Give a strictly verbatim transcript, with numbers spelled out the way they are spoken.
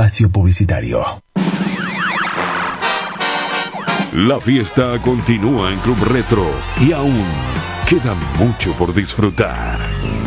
espacio publicitario. La fiesta continúa en Club Retro y aún queda mucho por disfrutar.